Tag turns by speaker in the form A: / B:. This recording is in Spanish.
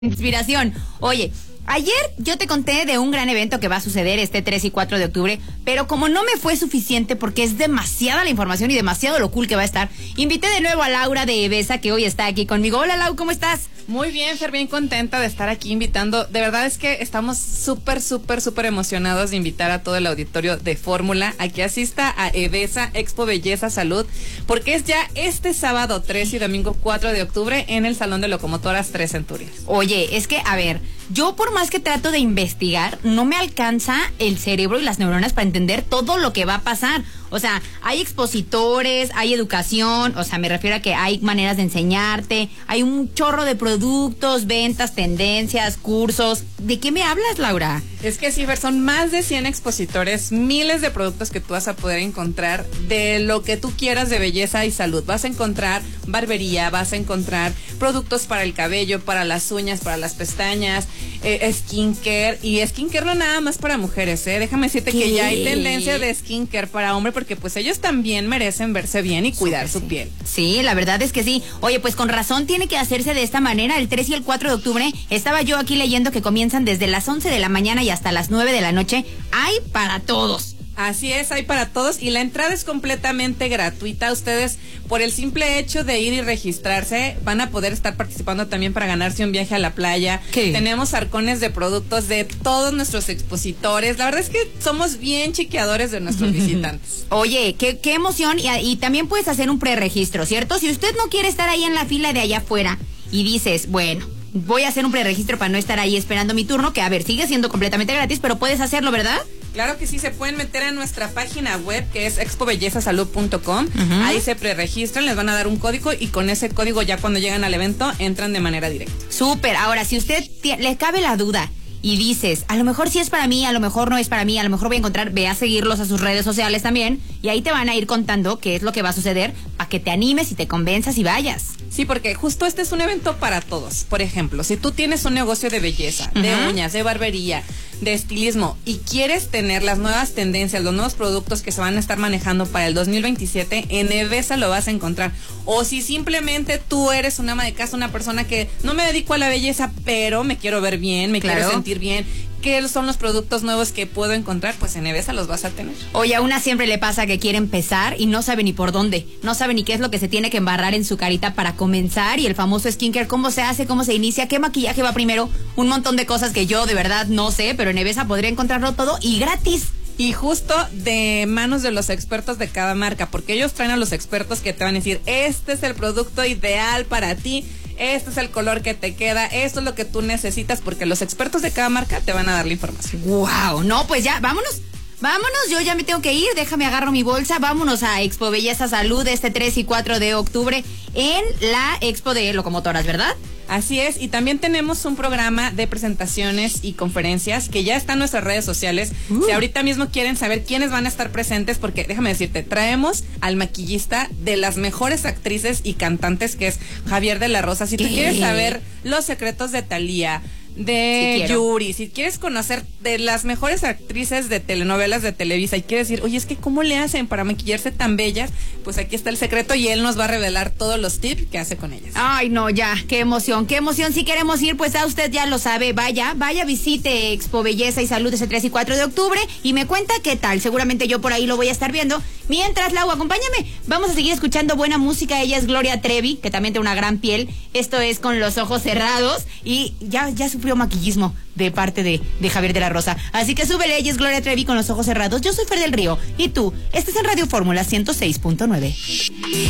A: Inspiración. Oye, ayer yo te conté de un gran evento que va a suceder este 3 y 4 de octubre, pero como no me fue suficiente porque es demasiada la información y demasiado lo cool que va a estar, invité de nuevo a Laura de Evesa, que hoy está aquí conmigo. Hola, Lau, ¿cómo estás?
B: Muy bien, Fer, bien contenta de estar aquí invitando. De verdad es que estamos súper emocionados de invitar a todo el auditorio de Fórmula a que asista a Evesa Expo Belleza Salud, porque es ya este sábado 3 y domingo 4 de octubre en el Salón de Locomotoras 3 Centurias.
A: Oye, es que, a ver, yo por más que trato de investigar, no me alcanza el cerebro y las neuronas para entender todo lo que va a pasar. O sea, hay expositores, hay educación, o sea, me refiero a que hay maneras de enseñarte, hay un chorro de productos, ventas, tendencias, cursos. ¿De qué me hablas, Laura?
B: Es que sí, Fer, son más de 100 expositores, miles de productos que tú vas a poder encontrar de lo que tú quieras de belleza y salud. Vas a encontrar barbería, vas a encontrar productos para el cabello, para las uñas, para las pestañas, skincare, y skincare no nada más para mujeres, Déjame decirte que ya hay tendencia de skincare para hombre, porque pues ellos también merecen verse bien y cuidar su piel.
A: Sí, la verdad es que sí. Oye, pues con razón tiene que hacerse de esta manera. El 3 y el 4 de octubre estaba yo aquí leyendo que comienzan desde las 11 de la mañana y hasta las 9 de la noche. Hay para todos.
B: Así es, hay para todos y la entrada es completamente gratuita. Ustedes, por el simple hecho de ir y registrarse, van a poder estar participando también para ganarse un viaje a la playa.
A: ¿Qué?
B: Tenemos arcones de productos de todos nuestros expositores. La verdad es que somos bien chiqueadores de nuestros visitantes.
A: Oye, qué emoción. Y también puedes hacer un preregistro, ¿cierto? Si usted no quiere estar ahí en la fila de allá afuera y dices, bueno, voy a hacer un preregistro para no estar ahí esperando mi turno, que a ver, sigue siendo completamente gratis, pero puedes hacerlo, ¿verdad?
B: Claro que sí, se pueden meter en nuestra página web, que es expobellezasalud.com. Ahí se preregistran, les van a dar un código y con ese código ya cuando llegan al evento entran de manera directa.
A: Súper. Ahora, si usted le cabe la duda y dices, a lo mejor sí es para mí, a lo mejor no es para mí, a lo mejor voy a encontrar, ve a seguirlos a sus redes sociales también, y ahí te van a ir contando qué es lo que va a suceder para que te animes y te convenzas y vayas.
B: Sí, porque justo este es un evento para todos. Por ejemplo, si tú tienes un negocio de belleza, de uñas, de barbería, de estilismo y quieres tener las nuevas tendencias, los nuevos productos que se van a estar manejando para el 2027, en Evesa lo vas a encontrar. O si simplemente tú eres una ama de casa, una persona que no me dedico a la belleza, pero me quiero ver bien, me quiero sentir bien, ¿qué son los productos nuevos que puedo encontrar? Pues en Evesa los vas a tener.
A: Oye, a una siempre le pasa que quiere empezar y no sabe ni por dónde, no sabe ni qué es lo que se tiene que embarrar en su carita para comenzar, y el famoso skincare, cómo se hace, cómo se inicia, qué maquillaje va primero, un montón de cosas que yo de verdad no sé, pero en Evesa podría encontrarlo todo y gratis.
B: Y justo de manos de los expertos de cada marca, porque ellos traen a los expertos que te van a decir, este es el producto ideal para ti, este es el color que te queda, esto es lo que tú necesitas, porque los expertos de cada marca te van a dar la información.
A: ¡Wow! No, pues ya, vámonos, yo ya me tengo que ir, déjame agarro mi bolsa, vámonos a Expo Belleza Salud este 3 y 4 de octubre en la Expo de Locomotoras, ¿verdad?
B: Así es, y también tenemos un programa de presentaciones y conferencias que ya está en nuestras redes sociales. Si ahorita mismo quieren saber quiénes van a estar presentes, porque déjame decirte, traemos al maquillista de las mejores actrices y cantantes, que es Javier de la Rosa. Si tú quieres saber los secretos de Thalía, de Yuri, si quieres conocer de las mejores actrices de telenovelas de Televisa y quieres decir, oye, es que ¿cómo le hacen para maquillarse tan bellas? Pues aquí está el secreto y él nos va a revelar todos los tips que hace con ellas.
A: Ay, no, ya, qué emoción. Si queremos ir, pues a usted ya lo sabe, vaya, visite Expo Belleza y Salud ese 3 y 4 de octubre y me cuenta qué tal. Seguramente yo por ahí lo voy a estar viendo. Mientras, Lau, acompáñame, vamos a seguir escuchando buena música. Ella es Gloria Trevi, que también tiene una gran piel. Esto es Con los ojos cerrados, y ya sufrió maquillismo de parte de Javier de la Rosa. Así que súbele, ella es Gloria Trevi, Con los ojos cerrados. Yo soy Fer del Río. ¿Y tú? Estás en Radio Fórmula 106.9.